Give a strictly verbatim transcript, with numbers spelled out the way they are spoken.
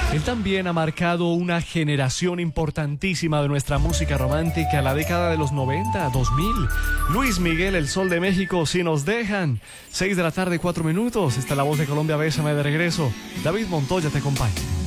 Él también ha marcado una generación importantísima de nuestra música romántica, la década de los noventa, dos mil. Luis Miguel, el Sol de México, Si nos dejan. seis de la tarde, cuatro minutos. Esta es La Voz de Colombia, Bésame de regreso. David Montoya te acompaña.